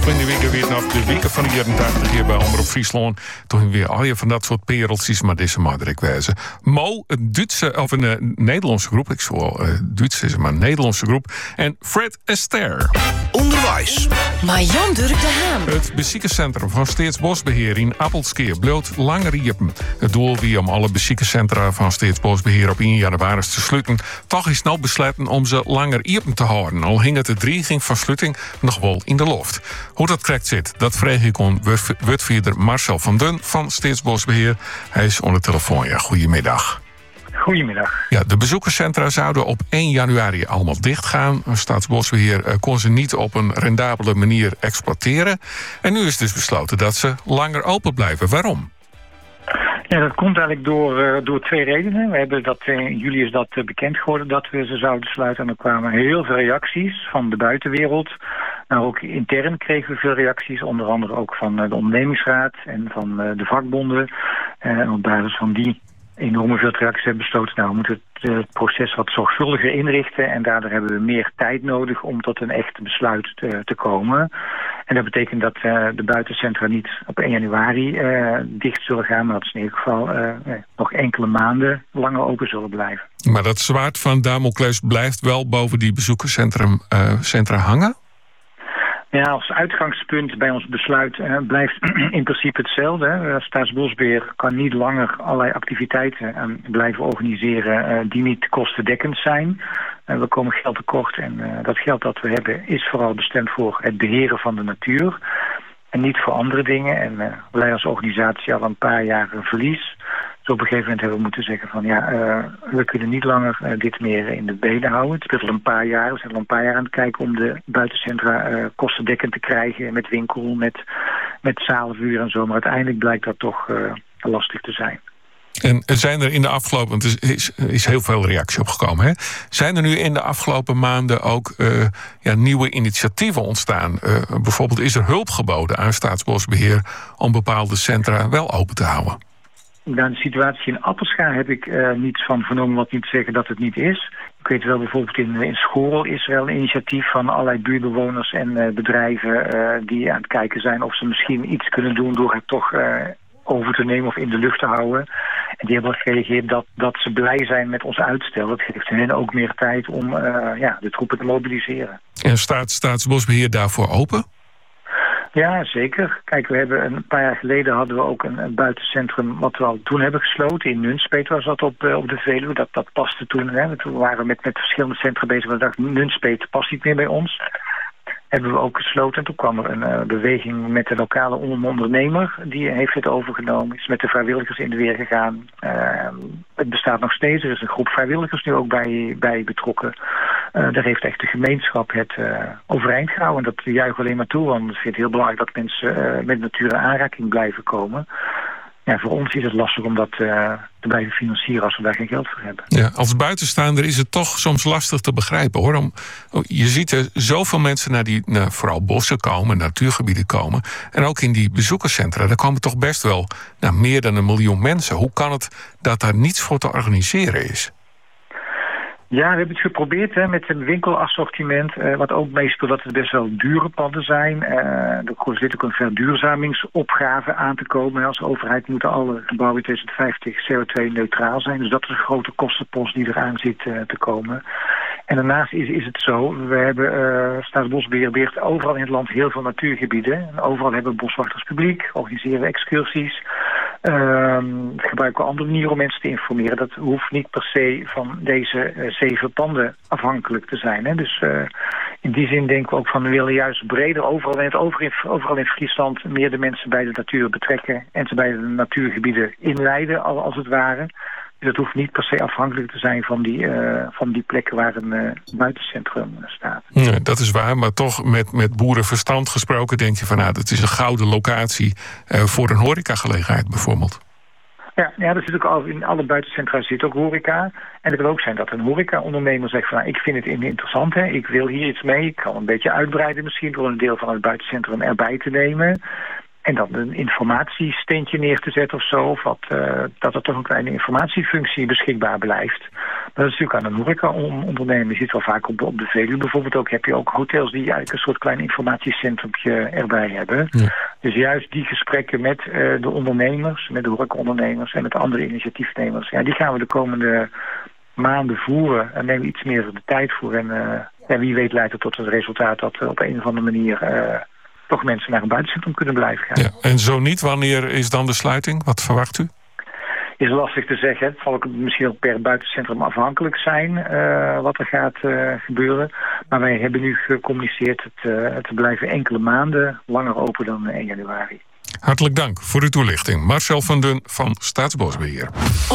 In de week weer nog de weken van de jaren 80 hier bij Omroep Friesland. Toen weer al je van dat soort pereltjes, maar deze mag ik wijzen. Mo, een Duitse of een Nederlandse groep. Ik zou Duits is, maar een Nederlandse groep. En Fred Astaire. Onderwijs. Marjan Durk de Haan. Het beziekencentrum van Staatsbosbeheer in Appelskeer bloot lang riepen. Het doel wie om alle beziekencentra van Staatsbosbeheer op 1 januari te sluiten. Toch is nou besloten om ze langer open te houden. Al hing het de dreiging van sluiting nog wel in de lucht. Hoe dat correct zit, dat vraag ik aan wordvoerder Marcel van Dun van Staatsbosbeheer. Hij is aan de telefoon. Ja, goedemiddag. Goedemiddag. Ja, de bezoekerscentra zouden op 1 januari allemaal dichtgaan. Staatsbosbeheer kon ze niet op een rendabele manier exploiteren. En nu is dus besloten dat ze langer open blijven. Waarom? Ja, dat komt eigenlijk door 2 redenen. We hebben dat in juli is dat bekend geworden dat we ze zouden sluiten. En er kwamen heel veel reacties van de buitenwereld. Nou, ook intern kregen we veel reacties. Onder andere ook van de ondernemingsraad en van de vakbonden. En op basis van die enorme veel reacties hebben besloten. Nou, we moeten het proces wat zorgvuldiger inrichten. En daardoor hebben we meer tijd nodig om tot een echt besluit te komen. En dat betekent dat de buitencentra niet op 1 januari dicht zullen gaan. Maar dat ze in ieder geval nog enkele maanden langer open zullen blijven. Maar dat zwaard van Damocles blijft wel boven die bezoekerscentra hangen? Ja, als uitgangspunt bij ons besluit blijft in principe hetzelfde. Staatsbosbeheer kan niet langer allerlei activiteiten blijven organiseren die niet kostendekkend zijn. We komen geld tekort en dat geld dat we hebben is vooral bestemd voor het beheren van de natuur. En niet voor andere dingen. En we leiden als organisatie al een paar jaar verlies. Dus op een gegeven moment hebben we moeten zeggen van we kunnen niet langer dit meer in de benen houden. Het speelt al een paar jaar. We zijn al een paar jaar aan het kijken om de buitencentra kostendekkend te krijgen. Met winkel, met zaalvuur en zo. Maar uiteindelijk blijkt dat toch lastig te zijn. En zijn er in de afgelopen, want er is heel veel reactie op gekomen, hè? Zijn er nu in de afgelopen maanden ook nieuwe initiatieven ontstaan? Bijvoorbeeld is er hulp geboden aan Staatsbosbeheer om bepaalde centra wel open te houden? Nou, de situatie in Appelscha heb ik niets van vernomen, wat niet te zeggen dat het niet is. Ik weet wel, bijvoorbeeld in Schoorl is er wel een initiatief van allerlei buurtbewoners en bedrijven die aan het kijken zijn of ze misschien iets kunnen doen door het toch over te nemen of in de lucht te houden. En die hebben gereageerd dat ze blij zijn met ons uitstel. Dat geeft hen ook meer tijd om de troepen te mobiliseren. En staat Staatsbosbeheer daarvoor open? Ja, zeker. Kijk, we hebben een paar jaar geleden hadden we ook een buitencentrum wat we al toen hebben gesloten. In Nunspeet was dat op de Veluwe. Dat paste toen. Hè. Toen waren we met verschillende centra bezig. We dachten, Nunspeet past niet meer bij ons. Hebben we ook gesloten. En toen kwam er een beweging met de lokale ondernemer. Die heeft het overgenomen. Is met de vrijwilligers in de weer gegaan. Het bestaat nog steeds. Er is een groep vrijwilligers nu ook bij betrokken. Daar heeft echt de gemeenschap het overeind gehouden. En dat juich alleen maar toe. Want ik vind het heel belangrijk dat mensen met natuur in aanraking blijven komen. Ja, voor ons is het lastig om dat te blijven financieren als we daar geen geld voor hebben. Ja, als buitenstaander is het toch soms lastig te begrijpen, hoor. Je ziet er zoveel mensen naar vooral bossen komen, natuurgebieden komen. En ook in die bezoekerscentra, daar komen toch best wel meer dan 1 miljoen mensen. Hoe kan het dat daar niets voor te organiseren is? Ja, we hebben het geprobeerd met een winkelassortiment. Wat ook meespeelt dat het best wel dure panden zijn. Er zit ook een verduurzamingsopgave aan te komen. Als overheid moeten alle gebouwen in 2050 CO2-neutraal zijn. Dus dat is een grote kostenpost die eraan zit te komen. En daarnaast is het zo, we hebben Staatsbosbeheer beheert overal in het land heel veel natuurgebieden. En overal hebben we boswachters publiek, organiseren we excursies. Gebruiken we andere manieren om mensen te informeren. Dat hoeft niet per se van deze 7 panden afhankelijk te zijn. Hè. Dus in die zin denken we ook van we willen juist breder overal in Friesland meer de mensen bij de natuur betrekken en ze bij de natuurgebieden inleiden als het ware. Dus dat hoeft niet per se afhankelijk te zijn van die plekken waar een buitencentrum staat. Ja, dat is waar, maar toch met boerenverstand gesproken denk je van het is een gouden locatie voor een horecagelegenheid bijvoorbeeld. Ja, er zit ook in alle buitencentra zit ook horeca. En het kan ook zijn dat een horeca-ondernemer zegt van ik vind het interessant, hè. Ik wil hier iets mee. Ik kan een beetje uitbreiden misschien door een deel van het buitencentrum erbij te nemen. En dan een informatiesteentje neer te zetten of zo. Of dat er toch een kleine informatiefunctie beschikbaar blijft. Dat is natuurlijk aan een horeca-ondernemer. Je ziet wel vaak op de Veluwe bijvoorbeeld ook. Heb je ook hotels die eigenlijk een soort klein informatiecentrumpje erbij hebben. Ja. Dus juist die gesprekken met de ondernemers, met de horeca-ondernemers en met de andere initiatiefnemers. Ja, die gaan we de komende maanden voeren. En nemen we iets meer de tijd voor. En wie weet leidt het tot een resultaat dat op een of andere manier toch mensen naar een buitencentrum kunnen blijven gaan. Ja, en zo niet, wanneer is dan de sluiting? Wat verwacht u? Is lastig te zeggen. Het zal ook misschien ook per buitencentrum afhankelijk zijn wat er gaat gebeuren. Maar wij hebben nu gecommuniceerd het blijven enkele maanden langer open dan 1 januari. Hartelijk dank voor uw toelichting. Marcel van Dun van Staatsbosbeheer.